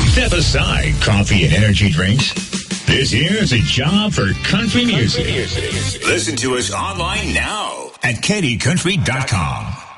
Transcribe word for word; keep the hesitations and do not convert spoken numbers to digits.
Step aside coffee and energy drinks. This here's a job for country music. Listen to us online now at K D country dot com.